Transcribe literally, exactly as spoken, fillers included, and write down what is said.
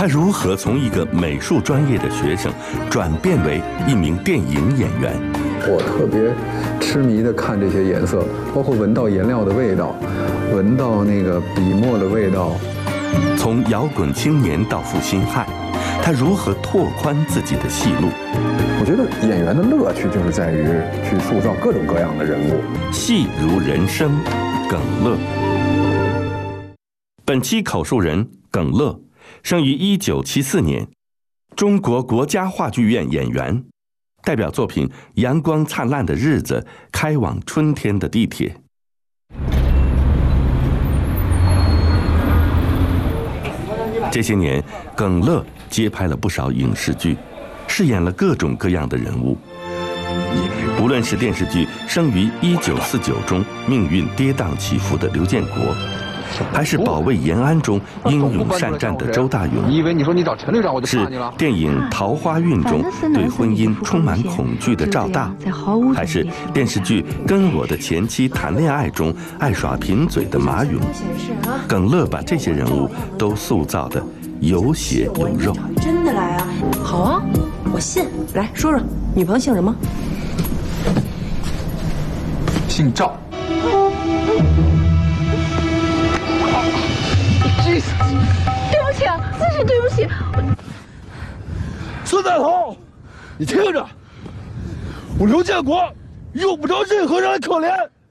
他如何从一个美术专业的学生转变为一名电影演员？ 我特别痴迷地看这些颜色，包括闻到颜料的味道，闻到那个笔墨的味道。 从摇滚青年到负心汉，他如何拓宽自己的戏路？ 我觉得演员的乐趣就是在于去塑造各种各样的人物。 戏如人生，耿乐。本期口述人耿乐，生于一九七四年，中国国家话剧院演员，代表作品《阳光灿烂的日子》《开往春天的地铁》。这些年，耿乐接拍了不少影视剧，饰演了各种各样的人物。无论是电视剧生于一九四九中命运跌宕起伏的刘建国，还是保卫延安中英勇善战的周大勇， 你以为你说你找陈队长我就怕你了？ 是电影《桃花运》中对婚姻充满恐惧的赵大，还是电视剧《跟我的前妻谈恋爱》中爱耍贫嘴的马勇？耿乐把这些人物都塑造的有血有肉。 真的来啊？好啊，我信。来说说，女朋友姓什么？ 姓赵。 对不起啊，真是对不起。 孙大头，你听着，我刘建国用不着任何人来可怜。